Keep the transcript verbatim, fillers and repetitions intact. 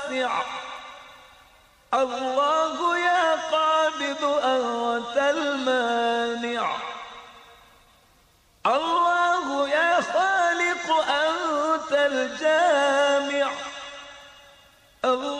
واسع. الله يا قابض أنت المانع. الله يا خالق أنت الجامع. الله